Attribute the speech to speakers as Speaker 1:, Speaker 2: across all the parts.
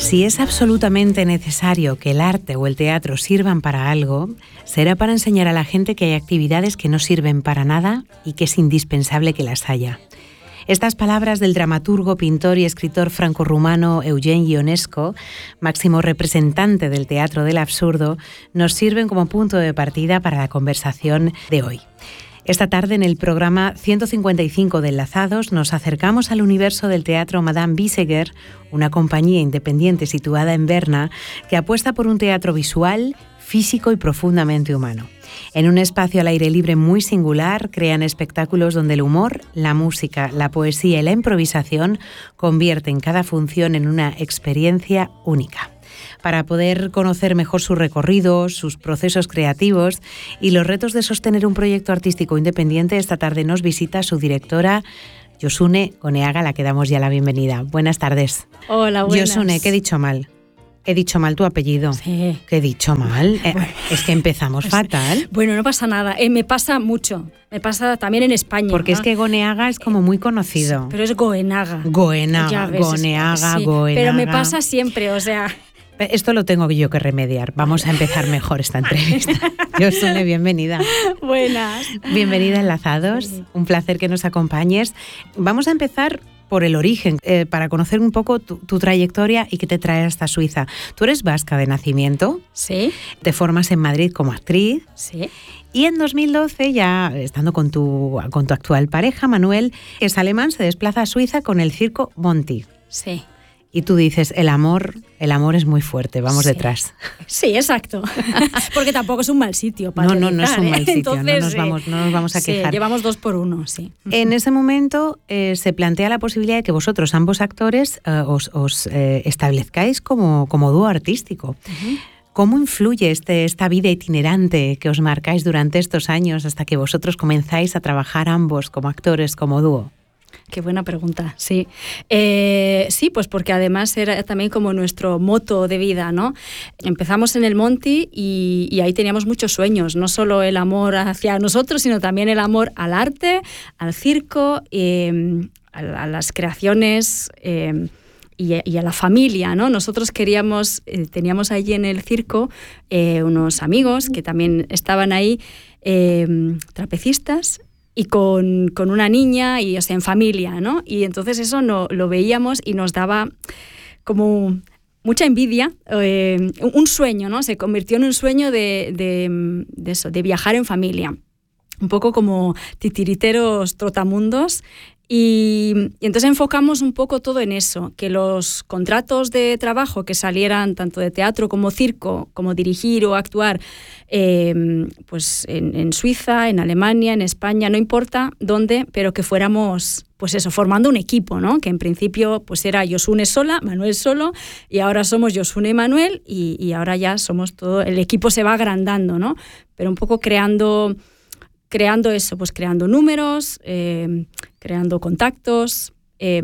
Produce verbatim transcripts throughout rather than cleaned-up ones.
Speaker 1: Si es absolutamente necesario que el arte o el teatro sirvan para algo, será para enseñar a la gente que hay actividades que no sirven para nada y que es indispensable que las haya. Estas palabras del dramaturgo, pintor y escritor franco-rumano Eugen Ionesco, máximo representante del teatro del absurdo, nos sirven como punto de partida para la conversación de hoy. Esta tarde, en el programa ciento cincuenta y cinco de Enlazados, nos acercamos al universo del teatro Madame Biseguer, una compañía independiente situada en Berna que apuesta por un teatro visual, físico y profundamente humano. En un espacio al aire libre muy singular, crean espectáculos donde el humor, la música, la poesía y la improvisación convierten cada función en una experiencia única. Para poder conocer mejor su recorrido, sus procesos creativos y los retos de sostener un proyecto artístico independiente, esta tarde nos visita su directora, Josune Goneaga, a la que damos ya la bienvenida. Buenas tardes.
Speaker 2: Hola, buenas.
Speaker 1: Josune, ¿qué he dicho mal? He dicho mal tu apellido.
Speaker 2: Sí.
Speaker 1: ¿Qué he dicho mal? Eh,
Speaker 2: Bueno.
Speaker 1: es que empezamos
Speaker 2: Pues,
Speaker 1: fatal.
Speaker 2: Bueno, no pasa nada. Eh, me pasa mucho. Me pasa también en España.
Speaker 1: Porque
Speaker 2: ¿no?
Speaker 1: es que Goneaga es como muy conocido.
Speaker 2: Sí, pero es Goenaga.
Speaker 1: Goenaga,
Speaker 2: Ya ves,
Speaker 1: Goneaga,
Speaker 2: sí,
Speaker 1: Goenaga.
Speaker 2: Pero me pasa siempre, o sea...
Speaker 1: Esto lo tengo yo que remediar. Vamos a empezar mejor esta entrevista. Josune, bienvenida.
Speaker 2: Buenas.
Speaker 1: Bienvenida a Enlazados.
Speaker 2: Sí.
Speaker 1: Un placer que nos acompañes. Vamos a empezar por el origen, eh, para conocer un poco tu, tu trayectoria y qué te trae hasta Suiza. Tú eres vasca de nacimiento.
Speaker 2: Sí.
Speaker 1: Te formas en Madrid como actriz.
Speaker 2: Sí.
Speaker 1: Y en dos mil doce, ya estando con tu, con tu actual pareja, Manuel, que es alemán, se desplaza a Suiza con el circo Monty.
Speaker 2: Sí.
Speaker 1: Y tú dices, el amor, el amor es muy fuerte, vamos
Speaker 2: Sí.
Speaker 1: detrás.
Speaker 2: Sí, exacto. Porque tampoco es un mal sitio para
Speaker 1: No, no, no es
Speaker 2: dedicar,
Speaker 1: un mal
Speaker 2: ¿eh?
Speaker 1: sitio,
Speaker 2: Entonces,
Speaker 1: no, nos
Speaker 2: eh,
Speaker 1: vamos, no nos vamos a
Speaker 2: sí,
Speaker 1: quejar.
Speaker 2: llevamos dos por uno, sí.
Speaker 1: En ese momento eh, se plantea la posibilidad de que vosotros, ambos actores, eh, os, os eh, establezcáis como, como dúo artístico.
Speaker 2: Uh-huh.
Speaker 1: ¿Cómo influye este, esta vida itinerante que os marcáis durante estos años hasta que vosotros comenzáis a trabajar ambos como actores, como dúo?
Speaker 2: Qué buena pregunta, sí. Eh, sí, pues porque además era también como nuestro moto de vida, ¿no? Empezamos en el Monty y, y ahí teníamos muchos sueños, no solo el amor hacia nosotros, sino también el amor al arte, al circo, eh, a, a las creaciones eh, y, a, y a la familia, ¿no? Nosotros queríamos, eh, teníamos allí en el circo eh, unos amigos que también estaban ahí, eh, trapecistas, y con, con una niña, y o sea, en familia, ¿no? Y entonces eso no, lo veíamos y nos daba como mucha envidia, eh, un sueño, ¿no? Se convirtió en un sueño de, de, de eso, de viajar en familia. Un poco como titiriteros trotamundos. Y, y entonces enfocamos un poco todo en eso, que los contratos de trabajo que salieran tanto de teatro como circo, como dirigir o actuar, eh, pues en, en Suiza, en Alemania, en España, no importa dónde, pero que fuéramos, pues eso, formando un equipo, ¿no? Que en principio pues era Josune sola, Manuel solo, y ahora somos Josune y Manuel, y, y ahora ya somos todo, el equipo se va agrandando, ¿no? Pero un poco creando... creando eso, pues creando números, eh, creando contactos, eh,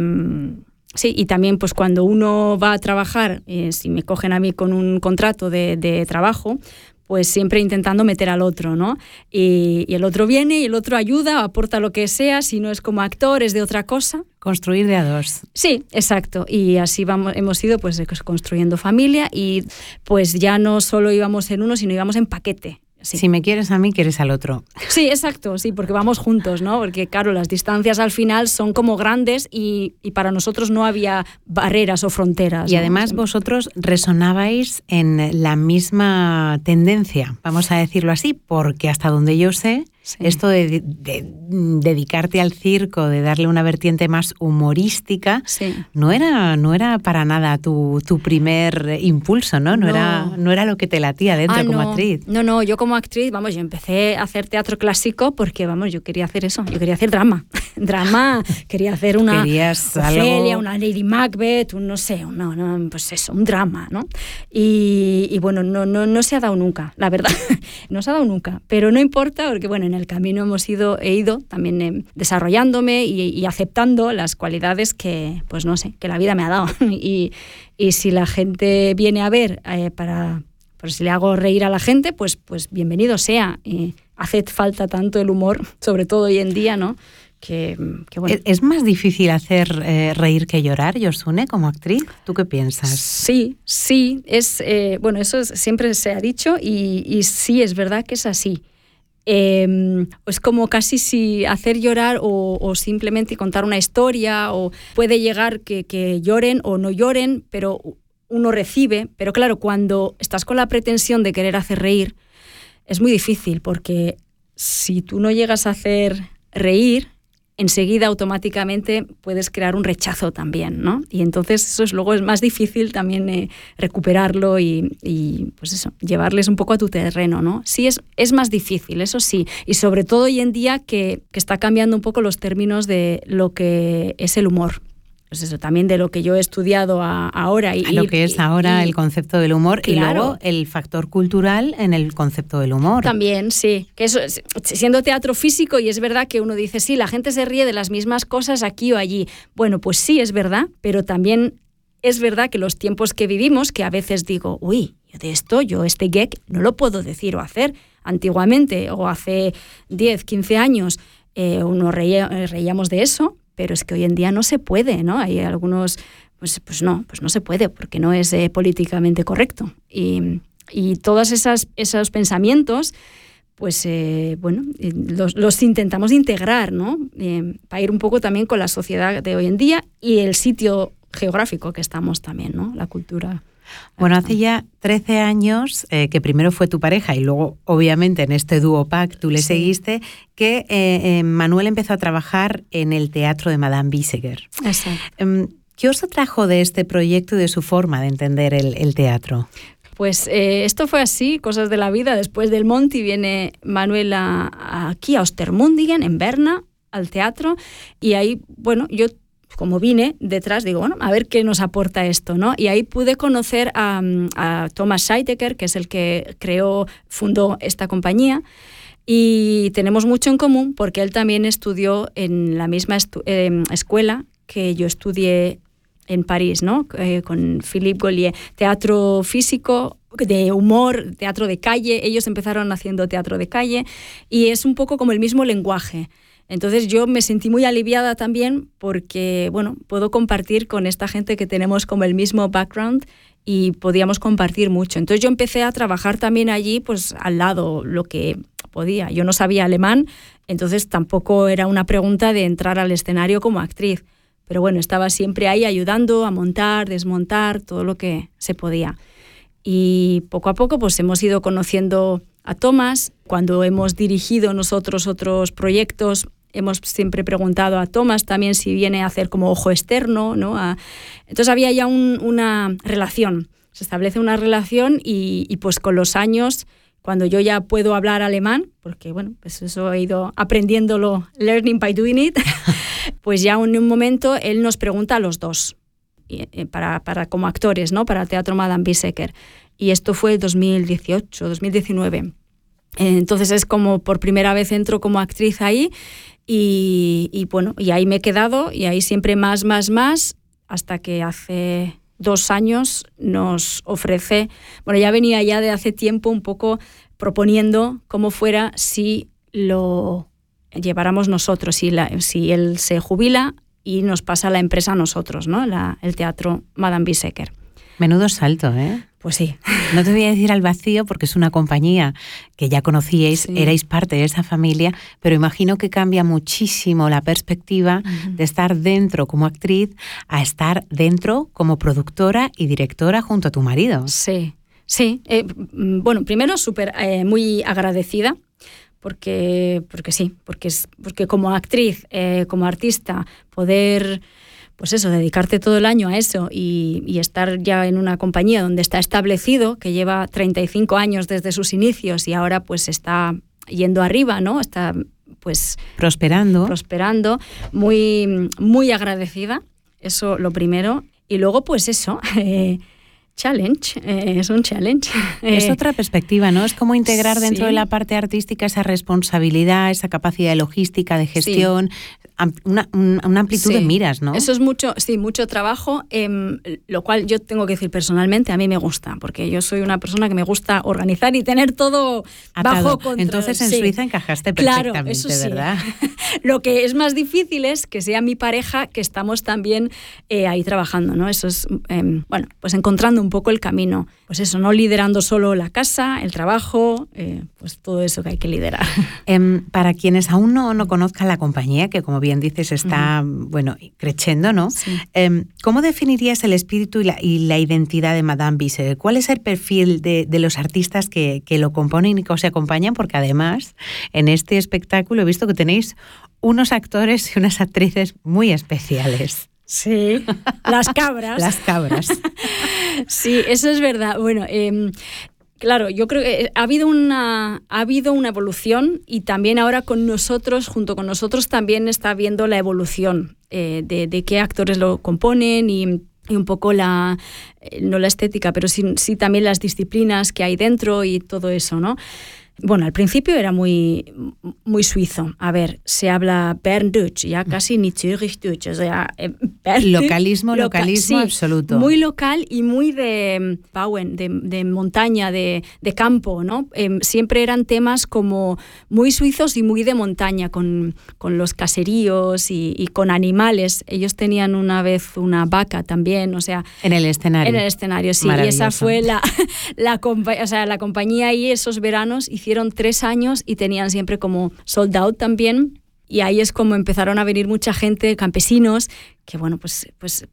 Speaker 2: sí, y también pues cuando uno va a trabajar, eh, si me cogen a mí con un contrato de, de trabajo, pues siempre intentando meter al otro, ¿no? Y, y el otro viene y el otro ayuda, aporta lo que sea, si no es como actor, es de otra cosa.
Speaker 1: Construir de a dos.
Speaker 2: Sí, exacto. Y así vamos, hemos ido pues construyendo familia y pues ya no solo íbamos en uno, sino íbamos en paquete. Sí.
Speaker 1: Si me quieres a mí, quieres al otro.
Speaker 2: Sí, exacto, sí, porque vamos juntos, ¿no? Porque, claro, las distancias al final son como grandes y, y para nosotros no había barreras o fronteras.
Speaker 1: Y
Speaker 2: ¿no?
Speaker 1: además vosotros resonabais en la misma tendencia, vamos a decirlo así, porque hasta donde yo sé, sí. esto de, de, de dedicarte al circo, de darle una vertiente más humorística, sí. no era, no era para nada tu, tu primer impulso, ¿no? No, no. Era, no era lo que te latía dentro
Speaker 2: ah,
Speaker 1: como
Speaker 2: no.
Speaker 1: actriz.
Speaker 2: No, no, yo como actriz, vamos, yo empecé a hacer teatro clásico porque, vamos, yo quería hacer eso, yo quería hacer drama. drama, quería hacer una
Speaker 1: Querías
Speaker 2: Ofelia,
Speaker 1: algo...
Speaker 2: una Lady Macbeth, un no sé, no, no, pues eso, un drama, ¿no? Y, y bueno, no, no, no se ha dado nunca, la verdad, no se ha dado nunca, pero no importa porque, bueno, en el camino hemos ido, he ido también eh, desarrollándome y, y aceptando las cualidades que, pues no sé, que la vida me ha dado. y, y si la gente viene a ver eh, para... Pero si le hago reír a la gente, pues, pues bienvenido sea. Eh, hace falta tanto el humor, sobre todo hoy en día, ¿no? que, que bueno.
Speaker 1: ¿Es más difícil hacer eh, reír que llorar, Josune, como actriz? ¿Tú qué piensas?
Speaker 2: Sí, sí, es eh, bueno, eso es, siempre se ha dicho y, y sí, es verdad que es así. Eh, es como casi si hacer llorar o, o simplemente contar una historia, o puede llegar que, que lloren o no lloren, pero uno recibe. Pero claro, cuando estás con la pretensión de querer hacer reír, es muy difícil, porque si tú no llegas a hacer reír, enseguida automáticamente puedes crear un rechazo también, ¿no? Y entonces eso es, luego es más difícil también eh, recuperarlo y, y pues eso, llevarles un poco a tu terreno, ¿no? Sí, es, es más difícil, eso sí, y sobre todo hoy en día que, que está cambiando un poco los términos de lo que es el humor. Pues eso, también de lo que yo he estudiado a, ahora. Y,
Speaker 1: a lo que es ahora y, el concepto del humor, claro, y luego el factor cultural en el concepto del humor.
Speaker 2: También, sí. Que eso, siendo teatro físico, y es verdad que uno dice, sí, la gente se ríe de las mismas cosas aquí o allí. Bueno, pues sí, es verdad, pero también es verdad que los tiempos que vivimos, que a veces digo, uy, de esto, yo este gag no lo puedo decir o hacer. Antiguamente, o hace diez, quince años, eh, uno reía, reíamos de eso, pero es que hoy en día no se puede, ¿no? Hay algunos, pues, pues no, pues no se puede, porque no es eh, políticamente correcto. Y, y todos esas, esos pensamientos, pues, eh, bueno, los, los intentamos integrar, ¿no? Eh, para ir un poco también con la sociedad de hoy en día y el sitio geográfico que estamos también, ¿no? La cultura.
Speaker 1: Bueno, hace ya trece años, eh, que primero fue tu pareja y luego, obviamente, en este dúo pack tú le sí. seguiste, que eh, eh, Manuel empezó a trabajar en el teatro de Madame Biseguer.
Speaker 2: Exacto.
Speaker 1: Eh, ¿Qué os atrajo de este proyecto y de su forma de entender el, el teatro?
Speaker 2: Pues eh, esto fue así, cosas de la vida. Después del Monti viene Manuel a, a, aquí a Ostermundigen, en Berna, al teatro, y ahí, bueno, yo... como vine detrás, digo, bueno, a ver qué nos aporta esto, ¿no? Y ahí pude conocer a, a Thomas Scheiteker, que es el que creó, fundó esta compañía, y tenemos mucho en común porque él también estudió en la misma estu- eh, escuela que yo estudié en París, ¿no? Eh, con Philippe Gaulier, teatro físico, de humor, teatro de calle. Ellos empezaron haciendo teatro de calle y es un poco como el mismo lenguaje. Entonces yo me sentí muy aliviada también porque, bueno, puedo compartir con esta gente que tenemos como el mismo background y podíamos compartir mucho. Entonces yo empecé a trabajar también allí, pues al lado, lo que podía. Yo no sabía alemán, entonces tampoco era una pregunta de entrar al escenario como actriz. Pero bueno, estaba siempre ahí ayudando a montar, desmontar, todo lo que se podía. Y poco a poco pues hemos ido conociendo a Thomas. Cuando hemos dirigido nosotros otros proyectos, hemos siempre preguntado a Thomas también si viene a hacer como ojo externo, ¿no? A... Entonces había ya un, una relación, se establece una relación y, y pues con los años, cuando yo ya puedo hablar alemán, porque bueno, pues eso he ido aprendiéndolo, learning by doing it, pues ya en un momento él nos pregunta a los dos, para, para como actores, ¿no? Para el Teatro Madame Biseguer. Y esto fue dos mil dieciocho, dos mil diecinueve. Entonces es como por primera vez entro como actriz ahí y, y bueno, y ahí me he quedado y ahí siempre más, más, más, hasta que hace dos años nos ofrece, bueno, ya venía ya de hace tiempo un poco proponiendo cómo fuera si lo lleváramos nosotros, si, la, si él se jubila y nos pasa la empresa a nosotros, ¿no? La, el Teatro Madame Biseguer.
Speaker 1: Menudo salto, ¿eh?
Speaker 2: Pues sí.
Speaker 1: No te voy a decir al vacío porque es una compañía que ya conocíais, sí. Erais parte de esa familia, pero imagino que cambia muchísimo la perspectiva uh-huh. de estar dentro como actriz a estar dentro como productora y directora junto a tu marido.
Speaker 2: Sí, sí. Eh, bueno, primero súper eh, muy agradecida. Porque, porque sí, porque, es, porque como actriz, eh, como artista, poder, pues eso, dedicarte todo el año a eso y, y estar ya en una compañía donde está establecido, que lleva treinta y cinco años desde sus inicios y ahora pues está yendo arriba, ¿no? Está pues
Speaker 1: prosperando.
Speaker 2: Prosperando, muy, muy agradecida, eso lo primero. Y luego pues eso, eh, challenge, eh, es un challenge.
Speaker 1: Es otra perspectiva, ¿no? Es como integrar dentro
Speaker 2: sí.
Speaker 1: de la parte artística esa responsabilidad, esa capacidad de logística, de gestión, sí. una, una amplitud sí. de miras, ¿no?
Speaker 2: Eso es mucho, sí, mucho trabajo, eh, lo cual yo tengo que decir personalmente, a mí me gusta, porque yo soy una persona que me gusta organizar y tener todo
Speaker 1: atado.
Speaker 2: Bajo control.
Speaker 1: Entonces en
Speaker 2: sí.
Speaker 1: Suiza encajaste perfectamente,
Speaker 2: claro, eso sí.
Speaker 1: ¿verdad?
Speaker 2: Lo que es más difícil es que sea mi pareja que estamos también eh, ahí trabajando, ¿no? Eso es, eh, bueno, pues encontrando un poco el camino. Pues eso, no liderando solo la casa, el trabajo, eh, pues todo eso que hay que liderar.
Speaker 1: Eh, para quienes aún no, no conozcan la compañía, que como bien dices está, uh-huh. bueno, creciendo, ¿no?
Speaker 2: Sí.
Speaker 1: Eh, ¿Cómo definirías el espíritu y la, y la identidad de Madame Biseguer? ¿Cuál es el perfil de, de los artistas que, que lo componen y que os acompañan? Porque además, en este espectáculo he visto que tenéis unos actores y unas actrices muy especiales.
Speaker 2: Sí, las cabras.
Speaker 1: Las cabras.
Speaker 2: Sí, eso es verdad. Bueno, eh, claro, yo creo que ha habido una ha habido una evolución y también ahora con nosotros, junto con nosotros también está habiendo la evolución eh, de, de qué actores lo componen y, y un poco la, no la estética, pero sí, sí también las disciplinas que hay dentro y todo eso, ¿no? Bueno, al principio era muy, muy suizo. A ver, se habla Berndeutsch, ya casi ni Zürichdeutsch. O sea,
Speaker 1: localismo, loca, localismo
Speaker 2: sí,
Speaker 1: absoluto.
Speaker 2: Muy local y muy de Bauen, de, de montaña, de, de campo, ¿no? Eh, siempre eran temas como muy suizos y muy de montaña, con, con los caseríos y, y con animales. Ellos tenían una vez una vaca también, o sea...
Speaker 1: En el escenario.
Speaker 2: En el escenario, sí. Y esa fue la, la, compa- o sea, la compañía ahí esos veranos. Hicieron tres años y tenían siempre como sold out también, y ahí es como empezaron a venir mucha gente, campesinos, que bueno, pues, pues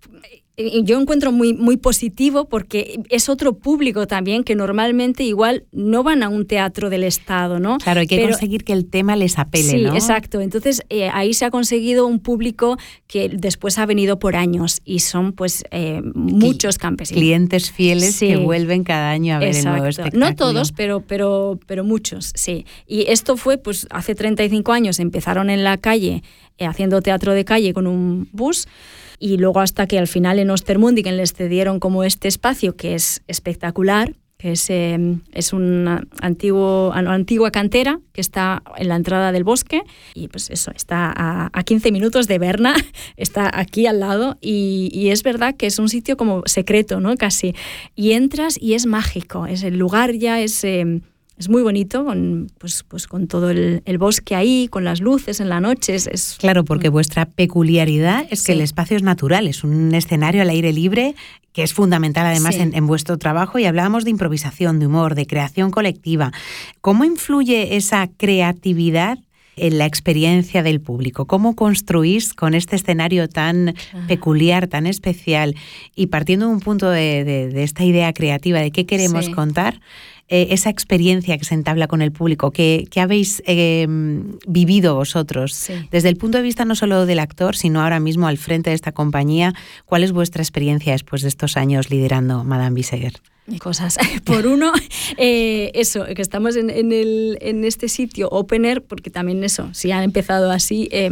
Speaker 2: yo encuentro muy, muy positivo porque es otro público también que normalmente igual no van a un teatro del Estado, ¿no?
Speaker 1: Claro, hay que Pero, conseguir que el tema les apele,
Speaker 2: sí,
Speaker 1: ¿no?
Speaker 2: Sí, exacto. Entonces eh, ahí se ha conseguido un público que después ha venido por años y son pues eh, muchos campesinos.
Speaker 1: Clientes fieles sí. que vuelven cada año a ver exacto. el nuevo espectáculo.
Speaker 2: No todos, pero, pero, pero muchos, sí. Y esto fue pues hace treinta y cinco años, empezaron en la calle eh, haciendo teatro de calle con un bus. Y luego hasta que al final en Ostermundigen les cedieron como este espacio que es espectacular, que es, eh, es una, antiguo, una antigua cantera que está en la entrada del bosque y pues eso, está a, a quince minutos de Berna, está aquí al lado y, y es verdad que es un sitio como secreto, ¿no? Casi. Y entras y es mágico, es el lugar ya es... Eh, Es muy bonito, con, pues, pues con todo el, el bosque ahí, con las luces en la noche. Es, es...
Speaker 1: Claro, porque vuestra peculiaridad es que sí. el espacio es natural, es un escenario al aire libre que es fundamental además sí. en, en vuestro trabajo, y hablábamos de improvisación, de humor, de creación colectiva. ¿Cómo influye esa creatividad en la experiencia del público? ¿Cómo construís con este escenario tan ah. peculiar, tan especial, y partiendo de un punto de, de, de esta idea creativa de qué queremos sí. contar, eh, esa experiencia que se entabla con el público, que, que habéis eh, vivido vosotros, sí. desde el punto de vista no solo del actor, sino ahora mismo al frente de esta compañía? ¿Cuál es vuestra experiencia después de estos años liderando Madame Biseguer?
Speaker 2: Cosas. Por uno, eh, eso, que estamos en, en, el, en este sitio open air, porque también eso, si han empezado así, eh,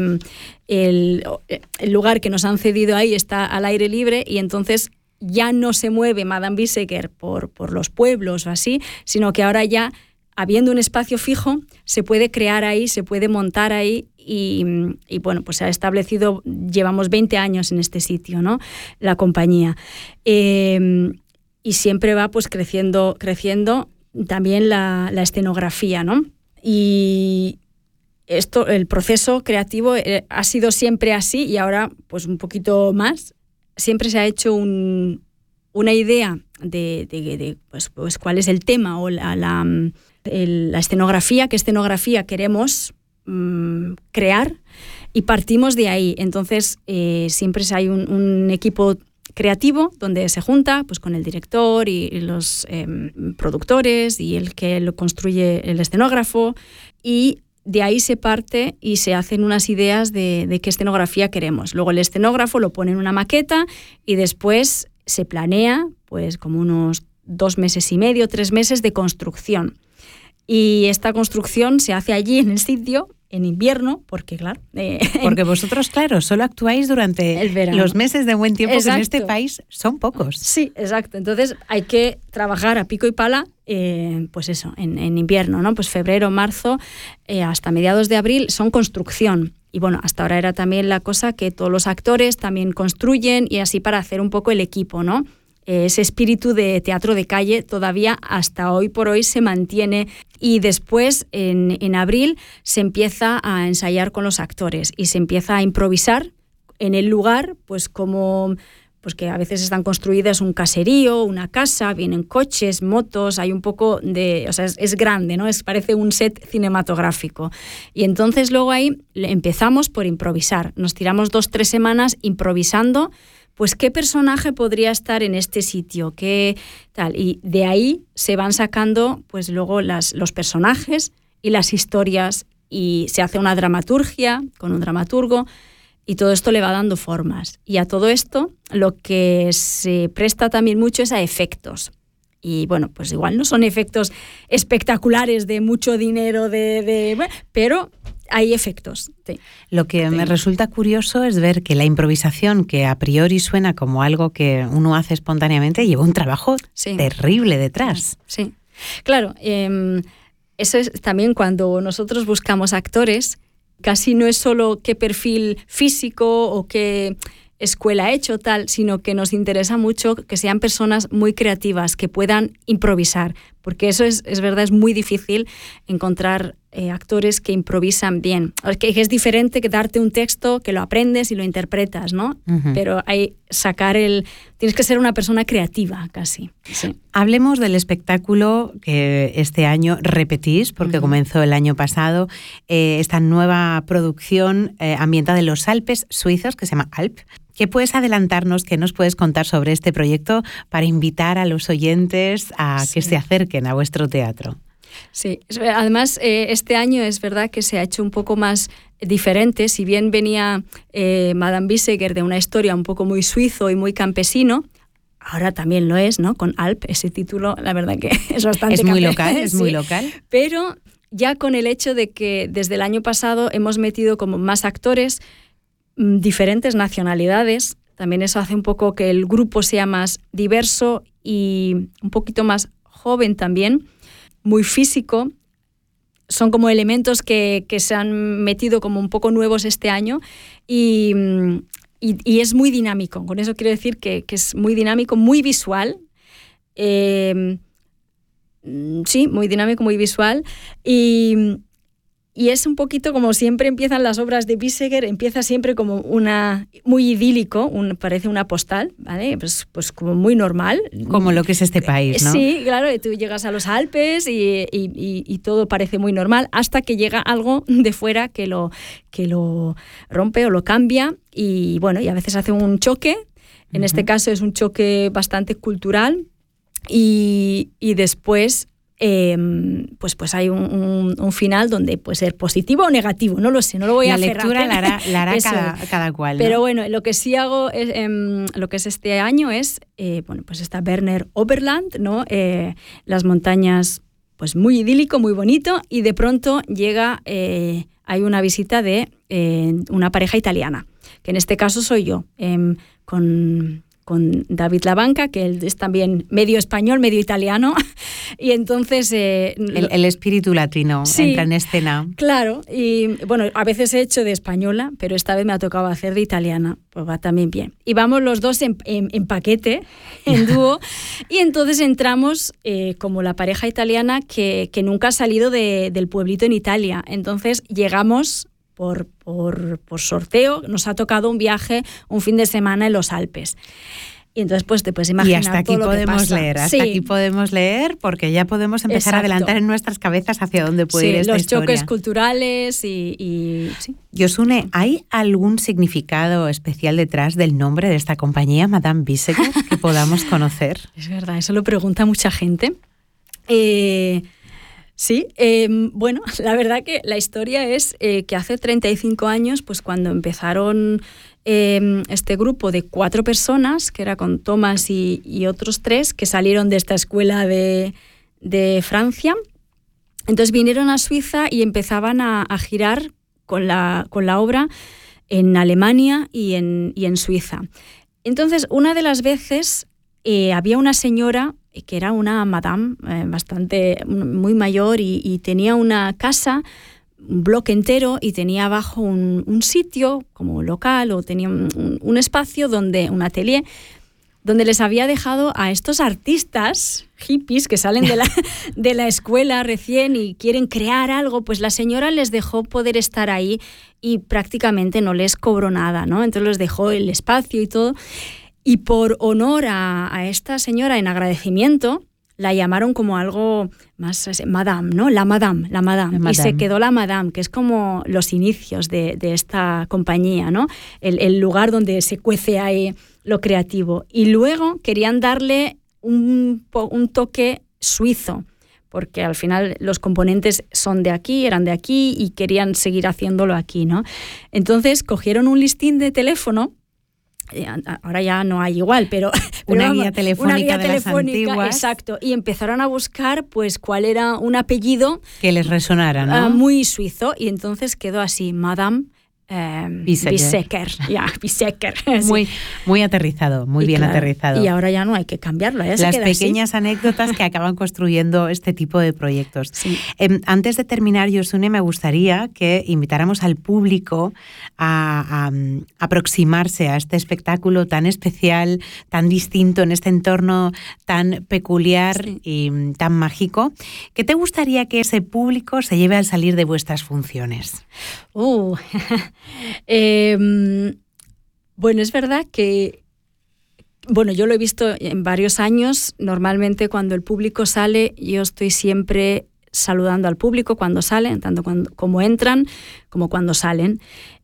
Speaker 2: el, el lugar que nos han cedido ahí está al aire libre y entonces ya no se mueve Madame Biseguer por, por los pueblos o así, sino que ahora ya, habiendo un espacio fijo, se puede crear ahí, se puede montar ahí y, y bueno, pues se ha establecido, llevamos veinte años en este sitio, ¿no? La compañía. Eh, Y siempre va pues creciendo, creciendo también la, la escenografía, ¿no? Y esto, el proceso creativo eh, ha sido siempre así y ahora pues un poquito más. Siempre se ha hecho un, una idea de, de, de pues, pues cuál es el tema o la, la, el, la escenografía, qué escenografía queremos mmm, crear, y partimos de ahí. Entonces eh, siempre hay un, un equipo creativo donde se junta pues con el director y, y los eh, productores y el que lo construye, el escenógrafo, y de ahí se parte y se hacen unas ideas de, de qué escenografía queremos. Luego el escenógrafo lo pone en una maqueta y después se planea pues como unos dos meses y medio, tres meses de construcción. Y esta construcción se hace allí en el sitio, en invierno, porque claro... Eh,
Speaker 1: porque vosotros, claro, solo actuáis durante
Speaker 2: el verano.
Speaker 1: Los meses de buen tiempo,
Speaker 2: exacto.
Speaker 1: Que en este país son pocos.
Speaker 2: Sí, exacto. Entonces hay que trabajar a pico y pala, eh, pues eso, en, en invierno, ¿no? Pues febrero, marzo, eh, hasta mediados de abril son construcción. Y bueno, hasta ahora era también la cosa que todos los actores también construyen y así para hacer un poco el equipo, ¿no? Ese espíritu de teatro de calle todavía hasta hoy por hoy se mantiene y después en, en abril se empieza a ensayar con los actores y se empieza a improvisar en el lugar, pues como pues que a veces están construidas un caserío, una casa, vienen coches, motos, hay un poco de, o sea, es, es grande, ¿no? Es, parece un set cinematográfico. Y entonces luego ahí empezamos por improvisar, nos tiramos dos, tres semanas improvisando. Pues qué personaje podría estar en este sitio, qué tal. Y de ahí se van sacando pues luego las, los personajes y las historias y se hace una dramaturgia con un dramaturgo y todo esto le va dando formas. Y a todo esto lo que se presta también mucho es a efectos. Y bueno, pues igual no son efectos espectaculares de mucho dinero, de, de bueno, pero... hay efectos. Sí.
Speaker 1: Lo que
Speaker 2: sí.
Speaker 1: me resulta curioso es ver que la improvisación, que a priori suena como algo que uno hace espontáneamente, lleva un trabajo sí. terrible detrás.
Speaker 2: Sí, claro. Eh, eso es también cuando nosotros buscamos actores, casi no es solo qué perfil físico o qué escuela ha hecho tal, sino que nos interesa mucho que sean personas muy creativas, que puedan improvisar, porque eso es, es verdad, es muy difícil encontrar eh, actores que improvisan bien. Que, que es diferente que darte un texto, que lo aprendes y lo interpretas, ¿no? Uh-huh. Pero hay sacar el... Tienes que ser una persona creativa, casi. Sí.
Speaker 1: Hablemos del espectáculo que este año repetís, porque uh-huh. comenzó el año pasado, eh, esta nueva producción eh, ambientada en los Alpes suizos, que se llama Alp. ¿Qué puedes adelantarnos, qué nos puedes contar sobre este proyecto para invitar a los oyentes a sí. que se acerquen a vuestro teatro?
Speaker 2: Sí, además eh, este año es verdad que se ha hecho un poco más diferente, si bien venía eh, Madame Biseguer de una historia un poco muy suizo y muy campesino, ahora también lo es, ¿no? Con Alp, ese título, la verdad que es bastante...
Speaker 1: Es muy
Speaker 2: campe-
Speaker 1: local, es
Speaker 2: sí,
Speaker 1: muy local.
Speaker 2: Pero ya con el hecho de que desde el año pasado hemos metido como más actores, diferentes nacionalidades, también eso hace un poco que el grupo sea más diverso y un poquito más joven también, muy físico. Son como elementos que, que se han metido como un poco nuevos este año y, y, y es muy dinámico. Con eso quiero decir que, que es muy dinámico, muy visual. Eh, sí, muy dinámico, muy visual. Y... Y es un poquito como siempre empiezan las obras de Biseguer, empieza siempre como una muy idílico, un, parece una postal, ¿vale? Pues, pues como muy normal.
Speaker 1: Como lo que es este país, ¿no?
Speaker 2: Sí, claro, y tú llegas a los Alpes y, y, y, y todo parece muy normal hasta que llega algo de fuera que lo, que lo rompe o lo cambia y bueno, y a veces hace un choque, en uh-huh. este caso es un choque bastante cultural y, y después... Eh, pues, pues hay un, un, un final donde puede ser positivo o negativo, no lo sé, no lo voy
Speaker 1: la
Speaker 2: a aferrar.
Speaker 1: La lectura la hará, la hará cada, cada cual, ¿no?
Speaker 2: Pero bueno, lo que sí hago, es, eh, lo que es este año es, eh, bueno, pues está Berner Oberland, ¿no? Eh, las montañas, pues muy idílico, muy bonito, y de pronto llega, eh, hay una visita de eh, una pareja italiana, que en este caso soy yo, eh, con... con David Labanca, que él es también medio español, medio italiano, y entonces... Eh,
Speaker 1: el, el espíritu latino sí, entra en escena.
Speaker 2: Claro, y bueno, a veces he hecho de española, pero esta vez me ha tocado hacer de italiana, pues va también bien. Y vamos los dos en, en, en paquete, en dúo, y entonces entramos eh, como la pareja italiana que, que nunca ha salido de, del pueblito en Italia. Entonces llegamos... Por, por, por sorteo, nos ha tocado un viaje, un fin de semana en los Alpes. Y entonces pues te puedes imaginar
Speaker 1: y hasta aquí
Speaker 2: todo lo
Speaker 1: podemos
Speaker 2: que pasa.
Speaker 1: leer, hasta
Speaker 2: sí.
Speaker 1: aquí podemos leer porque ya podemos empezar Exacto. a adelantar en nuestras cabezas hacia dónde puede
Speaker 2: sí,
Speaker 1: ir esta
Speaker 2: los
Speaker 1: historia.
Speaker 2: choques culturales y... y sí.
Speaker 1: Yosune, ¿hay algún significado especial detrás del nombre de esta compañía, Madame Biseguer, que podamos conocer?
Speaker 2: Es verdad, eso lo pregunta mucha gente. Eh... Sí, eh, bueno, la verdad que la historia es eh, que hace treinta y cinco años, pues cuando empezaron eh, este grupo de cuatro personas, que era con Thomas y, y otros tres, que salieron de esta escuela de, de Francia, Entonces vinieron a Suiza y empezaban a, a girar con la, con la obra en Alemania y en, y en Suiza. Entonces, una de las veces eh, había una señora que era una madame eh, bastante muy mayor y, y tenía una casa, un bloque entero, y tenía abajo un, un sitio como un local, o tenía un, un, un espacio donde un atelier donde les había dejado a estos artistas hippies que salen de la, de la escuela recién y quieren crear algo, pues la señora les dejó poder estar ahí y prácticamente no les cobró nada, ¿no? Entonces les dejó el espacio y todo. Y por honor a, a esta señora, en agradecimiento, la llamaron como algo más, madame, ¿no? La madame, la madame. La madame. Y se quedó la madame, que es como los inicios de, de esta compañía, ¿no? El, el lugar donde se cuece ahí lo creativo. Y luego querían darle un, un toque suizo, porque al final los componentes son de aquí, eran de aquí y querían seguir haciéndolo aquí, ¿no? Entonces cogieron un listín de teléfono. Ahora ya no hay igual, pero, pero
Speaker 1: una,
Speaker 2: vamos,
Speaker 1: guía telefónica
Speaker 2: una guía
Speaker 1: de
Speaker 2: telefónica,
Speaker 1: las antiguas.
Speaker 2: Exacto, y empezaron a buscar pues cuál era un apellido
Speaker 1: que les resonara, ¿no?
Speaker 2: Uh, muy suizo, y entonces quedó así, Madame eh, Biesecker. Ya, Biesecker.
Speaker 1: Muy, muy aterrizado, muy
Speaker 2: y
Speaker 1: bien
Speaker 2: claro,
Speaker 1: aterrizado.
Speaker 2: Y ahora ya no hay que cambiarlo. Ya
Speaker 1: Las
Speaker 2: se queda
Speaker 1: pequeñas
Speaker 2: así.
Speaker 1: anécdotas que acaban construyendo este tipo de proyectos.
Speaker 2: Sí.
Speaker 1: Eh, antes de terminar, Josune, me gustaría que invitáramos al público a, a, a aproximarse a este espectáculo tan especial, tan distinto, en este entorno tan peculiar sí. y tan mágico. ¿Qué te gustaría que ese público se lleve al salir de vuestras funciones?
Speaker 2: Uh, eh, bueno, es verdad que Bueno, yo lo he visto en varios años. Normalmente cuando el público sale, yo estoy siempre saludando al público cuando salen, tanto cuando, como entran como cuando salen.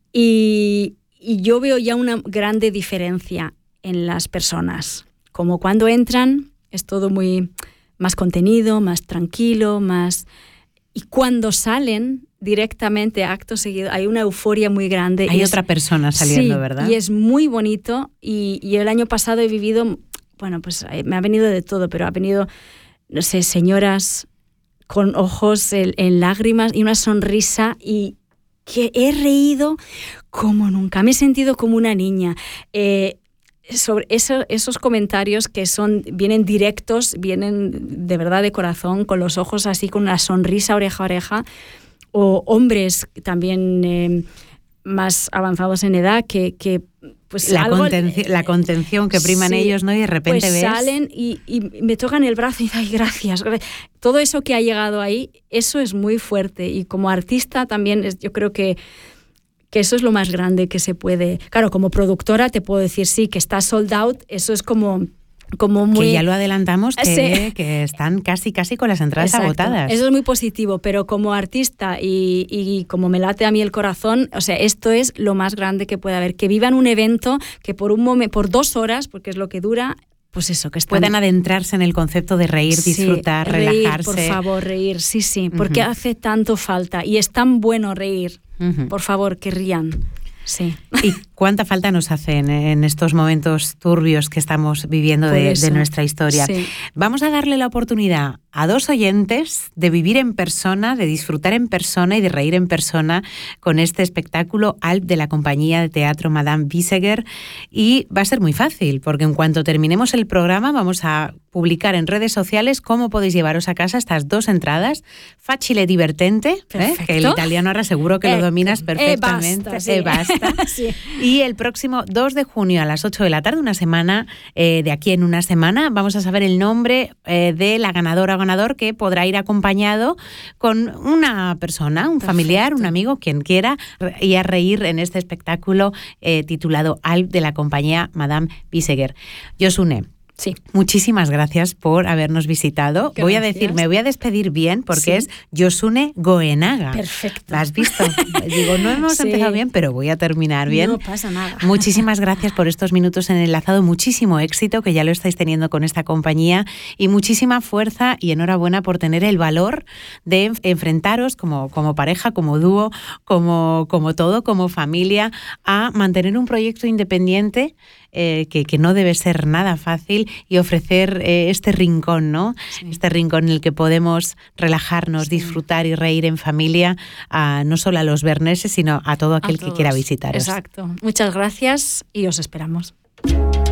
Speaker 2: Y, y yo veo ya una grande diferencia en las personas. Como cuando entran es todo muy más contenido, más tranquilo, más... Y cuando salen directamente, acto seguido, hay una euforia muy grande.
Speaker 1: Hay
Speaker 2: y
Speaker 1: otra
Speaker 2: es,
Speaker 1: persona saliendo,
Speaker 2: sí,
Speaker 1: ¿verdad?
Speaker 2: Y es muy bonito. Y, y el año pasado he vivido, bueno, pues me ha venido de todo, pero ha venido, no sé, señoras con ojos en, en lágrimas y una sonrisa, y que he reído como nunca. Me he sentido como una niña. Eh, sobre eso, esos comentarios que son, vienen directos, vienen de verdad de corazón, con los ojos así, con una sonrisa oreja a oreja, o hombres también eh, más avanzados en edad que, que pues
Speaker 1: la,
Speaker 2: algo,
Speaker 1: contenci- la contención que priman
Speaker 2: sí,
Speaker 1: ellos, ¿no? Y de repente
Speaker 2: pues
Speaker 1: ves...
Speaker 2: salen y, y me tocan el brazo y dicen, ay, gracias, gracias. Todo eso que ha llegado ahí, eso es muy fuerte, y como artista también es, yo creo que que eso es lo más grande que se puede... Claro, como productora te puedo decir, sí, que está sold out, eso es como, como muy...
Speaker 1: Que ya lo adelantamos, que,
Speaker 2: sí.
Speaker 1: que están casi, casi con las entradas
Speaker 2: Exacto.
Speaker 1: agotadas.
Speaker 2: Eso es muy positivo, pero como artista y, y como me late a mí el corazón, o sea, esto es lo más grande que puede haber. Que vivan un evento que por un momento, por dos horas, porque es lo que dura... Pues eso, que están...
Speaker 1: puedan adentrarse en el concepto de reír, disfrutar,
Speaker 2: sí, reír,
Speaker 1: relajarse.
Speaker 2: Por favor, reír, sí, sí, porque uh-huh. hace tanto falta y es tan bueno reír. Uh-huh. Por favor, que rían. Sí.
Speaker 1: ¿Y cuánta falta nos hacen en estos momentos turbios que estamos viviendo de, de nuestra historia?
Speaker 2: Sí.
Speaker 1: Vamos a darle la oportunidad a dos oyentes de vivir en persona, de disfrutar en persona y de reír en persona con este espectáculo Alp de la compañía de teatro Madame Biesecker. Y va a ser muy fácil, porque en cuanto terminemos el programa vamos a publicar en redes sociales cómo podéis llevaros a casa estas dos entradas. Facile divertente, ¿eh? Que el italiano ahora seguro que eh, lo dominas perfectamente.
Speaker 2: Eh, basta, sí.
Speaker 1: Eh, basta. Sí. Y el próximo dos de junio a las ocho de la tarde, una semana, eh, de aquí en una semana, vamos a saber el nombre eh, de la ganadora o ganador, que podrá ir acompañado con una persona, un Perfecto. familiar, un amigo, quien quiera, y a reír en este espectáculo eh, titulado Alp de la compañía Madame Biesecker. Josune,
Speaker 2: sí.
Speaker 1: muchísimas gracias por habernos visitado.
Speaker 2: Gracias.
Speaker 1: Voy a decir, me voy a despedir bien, porque sí. es Josune Goenaga.
Speaker 2: Perfecto.
Speaker 1: ¿La has visto? Digo, no hemos sí. empezado bien, pero voy a terminar bien.
Speaker 2: No pasa nada.
Speaker 1: Muchísimas gracias por estos minutos en Enlazado. Muchísimo éxito, que ya lo estáis teniendo con esta compañía, y muchísima fuerza, y enhorabuena por tener el valor de enfrentaros como, como pareja, como dúo, como, como todo, como familia, a mantener un proyecto independiente eh, que, que no debe ser nada fácil y ofrecer eh, este rincón, ¿no? Sí. Este rincón en el que podemos relajarnos, sí. disfrutar y reír en familia, a, no solo a los berneses, sino a todo aquel a que quiera visitaros.
Speaker 2: Exacto. Muchas gracias y os esperamos.